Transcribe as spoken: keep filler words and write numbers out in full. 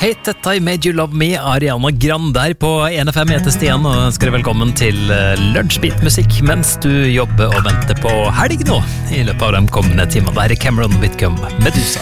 Hei, dette er Made You Love Me, Ariana Grande her på en F M heter Stian, og ønsker deg velkommen til lunsjbeat-musikk mens du jobber og venter på helg nå, i løpet av de kommende timene. Der er Cameron Whitcomb, Medusa.